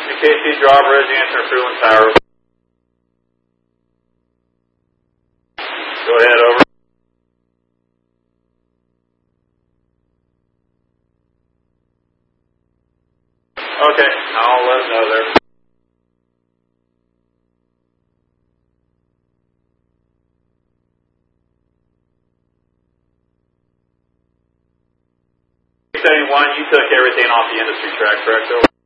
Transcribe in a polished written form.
KC driver is answering Freeland Tower. Go ahead, over. Okay, I'll let them know there. You took everything off the industry track, correct? Over.